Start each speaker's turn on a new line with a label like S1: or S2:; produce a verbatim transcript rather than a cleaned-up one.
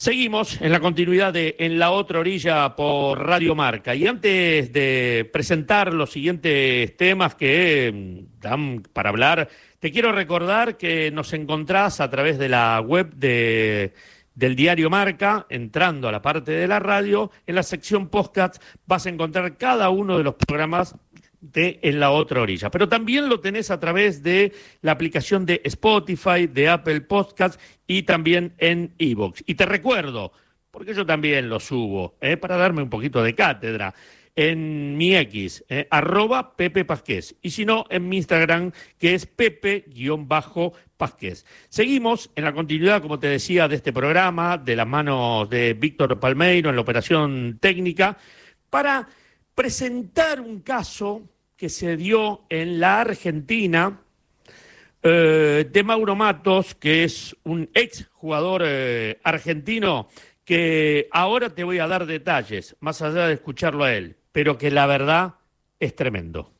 S1: Seguimos en la continuidad de En la Otra Orilla por Radio Marca. Y antes de presentar los siguientes temas que dan para hablar, te quiero recordar que nos encontrás a través de la web de, del diario Marca, entrando a la parte de la radio. En la sección podcast vas a encontrar cada uno de los programas de En la Otra Orilla, pero también lo tenés a través de la aplicación de Spotify, de Apple Podcasts y también en iVoox. Y te recuerdo, porque yo también lo subo, ¿eh? para darme un poquito de cátedra, en mi X, eh, arroba Pepe Pasqués, y si no, en mi Instagram, que es Pepe-Pasqués. Seguimos en la continuidad, como te decía, de este programa, de las manos de Víctor Palmeiro en la operación técnica, para presentar un caso que se dio en la Argentina eh, de Mauro Matos, que es un ex jugador eh, argentino, que ahora te voy a dar detalles, más allá de escucharlo a él, pero que la verdad es tremendo.